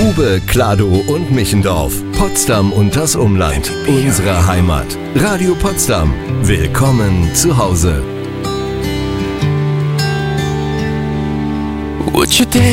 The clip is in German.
Grube, Kladow und Michendorf. Potsdam und das Umland. Unsere Heimat. Radio Potsdam. Willkommen zu Hause.